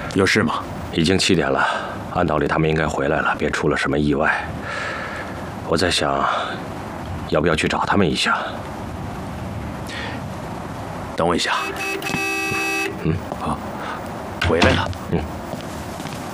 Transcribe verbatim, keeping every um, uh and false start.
有事吗？ 已经七点了，按道理他们应该回来了，别出了什么意外。我在想，要不要去找他们一下？ 等我一下。 嗯， 啊，回来了。 嗯。